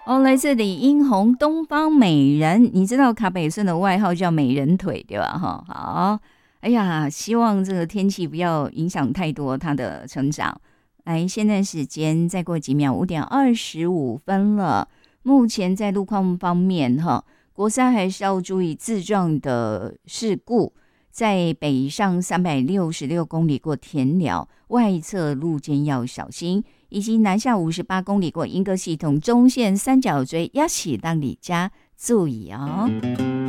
哦，来自李英宏，东方美人。你知道卡北顺的外号叫美人腿对吧？哈，好，哎呀，希望这个天气不要影响太多他的成长。来，现在时间再过几秒，5:25了。目前在路况方面，哈，国三还是要注意自撞的事故。在北上366公里过田寮，外侧路肩要小心。以及南下58公里过莺歌系统中线三角锥，要起让你家注意哦。